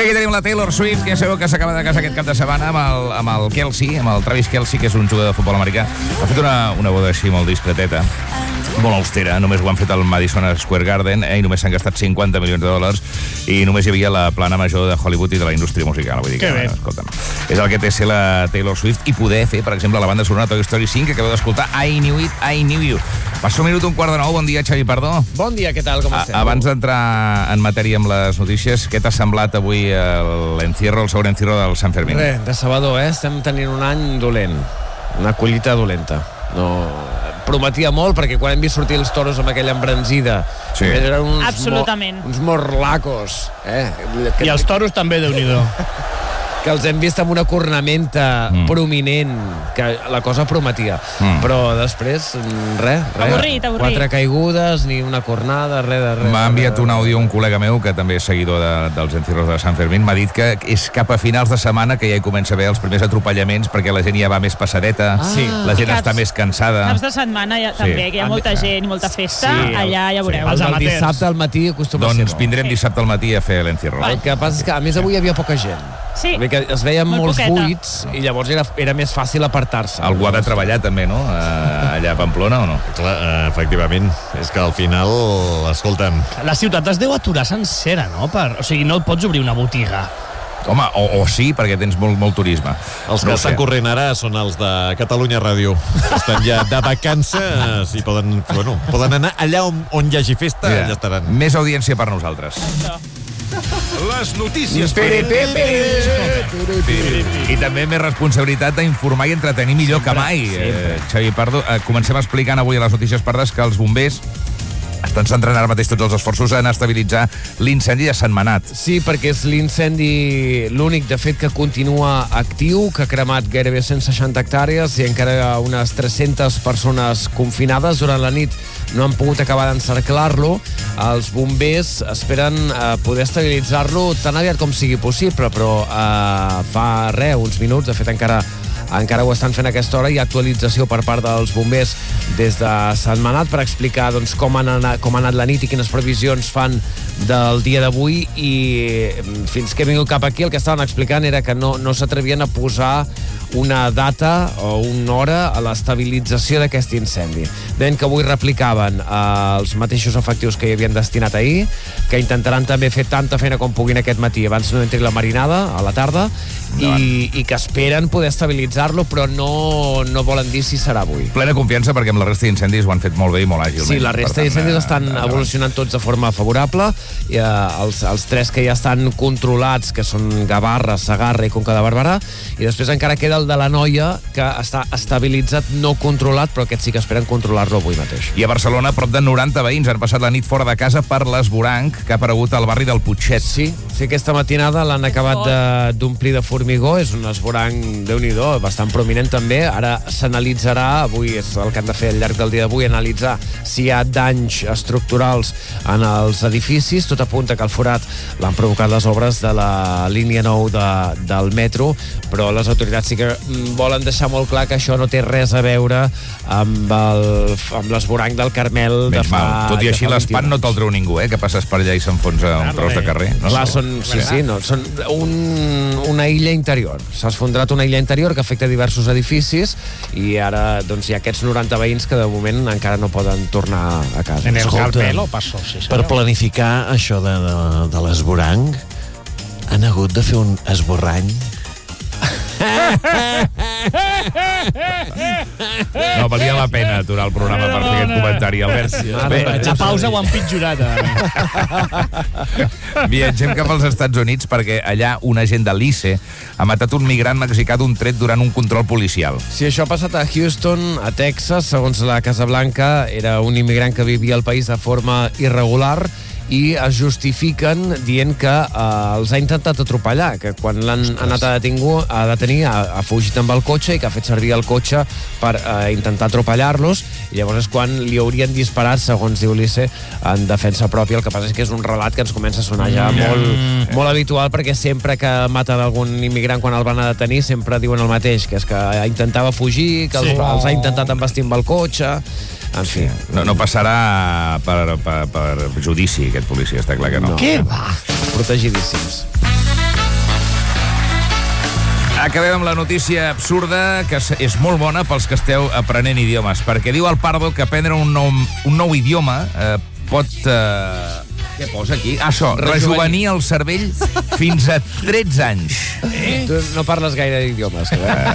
Bé, aquí tenim la Taylor Swift, que ja sabeu que s'acaba de casar aquest cap de setmana amb el Kelsey, amb el Travis Kelsey, que és un jugador de futbol americà. Ha fet una boda així molt discreteta, molt austera. Només ho han fet al Madison Square Garden i només s'han gastat $50 milions i només hi havia la plana major de Hollywood i de la indústria musical. Vull dir que, escolta'm, és el que té ser la Taylor Swift i poder fer, per exemple, la banda sonora Toy Story 5, que acabeu d'escoltar, I Knew It, I Knew You. Passa un minut, 8:45. Bon dia, Xavi Pardó. Bon dia, què tal, com esteu? Abans d'entrar en matèria amb les notícies, què t'ha semblat avui el segon encierro del Sant Fermín? Res, de sabador, estem tenint un any dolent, una collita dolenta. No, prometia molt, perquè quan hem vist sortir els toros amb aquella embranzida, eren uns morlacos. I els toros també, Déu-n'hi-do. Que els hem vist amb una cornamenta prominent, que la cosa prometia. Però després, res. Avorrit. 4 caigudes, ni una cornada, res de res. M'ha enviat un àudio un col·lega meu, que també és seguidor dels encierros de Sant Fermín. M'ha dit que és cap a finals de setmana que ja hi comença a haver els primers atropellaments, perquè la gent ja va més passadeta, la gent està més cansada. Caps de setmana també, que hi ha molta gent i molta festa, allà ja veureu. El dissabte al matí acostuma a ser bo. Doncs vindrem dissabte al matí a fer l'encierro. El que passa és que, a més, avui hi havia poca gent. Sí. Que es veien molts buits i llavors era més fàcil apartar-se. Algú ha de treballar també, no? Allà a Pamplona o no? Clar, efectivament. És que al final, escolta'm... La ciutat es deu aturar sencera, no? O sigui, no pots obrir una botiga. Home, o sí, perquè tens molt turisme. Els que estan corrent ara són els de Catalunya Ràdio. Estan ja de vacances i poden anar allà on hi hagi festa, allà estaran. Més audiència per nosaltres. Les notícies. I també més responsabilitat d'informar i entretenir millor que mai. Xavi Pardo, comencem explicant avui a les notícies pardes que els bombers estan centrant ara mateix tots els esforços en estabilitzar l'incendi de Sentmenat. Sí, perquè és l'incendi l'únic, de fet, que continua actiu, que ha cremat gairebé 160 hectàrees i encara hi ha unes 300 persones confinades. Durant la nit no han pogut acabar d'encerclar-lo. Els bombers esperen poder estabilitzar-lo tan aviat com sigui possible, però fa uns minuts, de fet encara ho estan fent a aquesta hora. Hi ha actualització per part dels bombers des de Sentmenat per explicar com ha anat la nit i quines previsions fan del dia d'avui, i fins que he vingut cap aquí el que estaven explicant era que no s'atrevien a posar una data o una hora a l'estabilització d'aquest incendi. Deien que avui replicaven els mateixos efectius que hi havien destinat ahir, que intentaran també fer tanta feina com puguin aquest matí abans no entri la marinada a la tarda, i que esperen poder estabilitzar-lo, però no volen dir si serà avui. Plena confiança, perquè amb la resta d'incendis ho han fet molt bé i molt àgilment. Sí, la resta d'incendis estan evolucionant tots de forma favorable. I, els 3 que ja estan controlats, que són Gavarra, Segarra i Conca de Barberà, i després encara queda el de la Noia, que està estabilitzat, no controlat, però aquest sí que esperen controlar-lo avui mateix. I a Barcelona, prop de 90 veïns han passat la nit fora de casa per l'esvoranc que ha aparegut al barri del Putxet. Sí, aquesta matinada l'han acabat d'omplir de formigó. És un esvoranc, Déu-n'hi-do, bastant prominent també. Ara s'analitzarà, avui és el que han de fer al llarg del dia d'avui, analitzar si hi ha danys estructurals en els edificis. Tot apunta que el forat l'han provocat les obres de la línia 9 del metro, però les autoritats sí que volen deixar molt clar que això no té res a veure amb l'esvoranc del Carmel de fa... Tot i així l'espant no te'l treu ningú, que passes per allà i s'enfonsa un tros de carrer. Clar, són una illa interior. S'ha esfondrat una illa interior que afecta diversos edificis, i ara hi ha aquests 90 veïns que de moment encara no poden tornar a casa. En el Carmel o passo, sí, per planificar això de l'esvoranc han hagut de fer un esborrany. No, valia la pena aturar el programa per fer aquest comentari, Albert. La pausa ho han pitjorat. Viatgem cap als Estats Units, perquè allà un agent de l'ICE ha matat un migrant mexicà d'un tret durant un control policial. Sí, això ha passat a Houston, a Texas. Segons la Casa Blanca, era un immigrant que vivia al país de forma irregular, i es justifiquen dient que els ha intentat atropellar, que quan l'han anat a detenir ha fugit amb el cotxe i que ha fet servir el cotxe per intentar atropellar-los, i llavors és quan li haurien disparat, segons diu l'ICE, en defensa pròpia. El que passa és que és un relat que ens comença a sonar ja molt habitual, perquè sempre que maten algun immigrant quan el van a detenir sempre diuen el mateix, que és que intentava fugir, que els ha intentat embestir amb el cotxe. En fi. No passarà per judici, aquest policia, està clar que no. Què va? Protegidíssims. Acabem amb la notícia absurda, que és molt bona pels que esteu aprenent idiomes, perquè diu el Pardo que aprendre un nou idioma pot... Què posa aquí? Això, rejuvenir el cervell fins a 13 anys. Tu no parles gaire d'idiomes,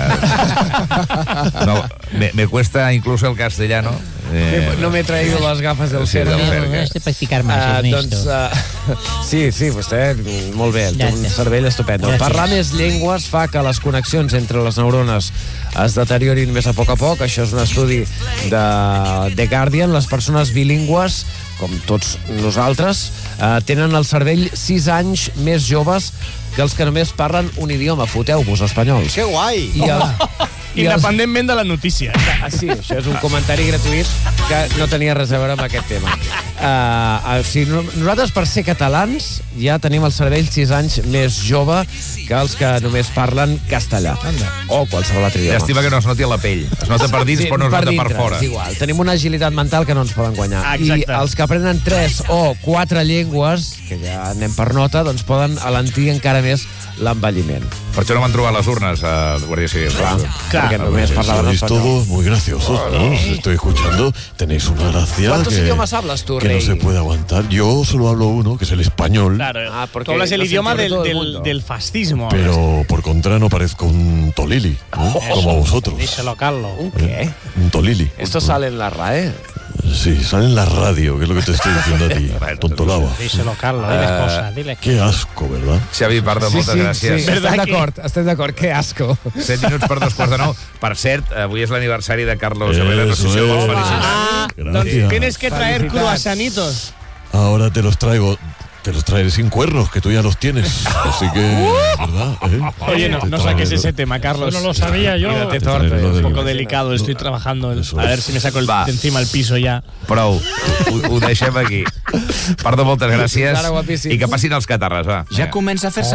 No, me cuesta incluso el castellano. No m'he traído las gafas del Sí, cerdo. del Ferga. No, este practicar más, Ernesto. Sí, vostè, molt bé, té un cervell estupendo. Gràcies. Parlar més llengües fa que les connexions entre les neurones es deteriorin més a poc. Això és un estudi de The Guardian. Les persones bilingües, com tots nosaltres, tenen el cervell 6 anys més joves que els que només parlen un idioma. Foteu-vos, espanyols. Que guai! Independentment de la notícia. Sí, això és un comentari gratuït que no tenia res a veure amb aquest tema. Nosaltres, per ser catalans, ja tenim el cervell 6 anys més jove que els que només parlen castellà. O qualsevol altre idioma. Llàstima que no es noti a la pell. Es nota per dins, però no es nota per fora. És igual. Tenim una agilitat mental que no ens poden guanyar. Exacte. I els que aprenen 3 o 4 llengües, que ja anem per nota, doncs poden alentir encara més l'envelliment. Per això no van trobar les urnes a Guàrdia Civil. Clar. Perquè només parlaven Sois espanyol. todos muy graciosos, ¿no? Os estoy escuchando. Tenéis una gracia ¿Cuántos que, idiomas hablas tú, que no Rey? se puede aguantar. Yo solo hablo uno, que es el español. Claro, porque tú hablas el lo idioma entiende todo el del mundo. del fascismo. Pero por contra no parezco un tolili, ¿no? Como vosotros. Díselo, Carlos. ¿Un qué? Un tolili. Esto sale en la RAE. Sí, sale en la radio, que es lo que te estoy diciendo a ti, tontolava. Díselo, Carlos. Diles cosas, diles Qué asco, ¿verdad? Xavi Pardo, moltes gràcies. Estem d'acord, que asco. 7 minuts per 2:45. Per cert, avui és l'aniversari de Carlos Herrera. No sé si el vols Eso es. felicitar. Gracias. Tienes que traer Felicitats. croissanitos. Ahora te los traigo. Te los traeré sin cuernos, que tú ya los tienes. Así que, ¿verdad? Oye, no saques ese tema, Carlos. Eso no lo sabía yo. Mírate, Te traeré lo es del- un poco delicado, estoy trabajando. Eso A ver es. si me saco Va. de encima el piso ya. Prou. Ho deixem aquí. Pardo, moltes gràcies. Ara, guapíssims. I que passin els catarres, va. Ja comença a fer-se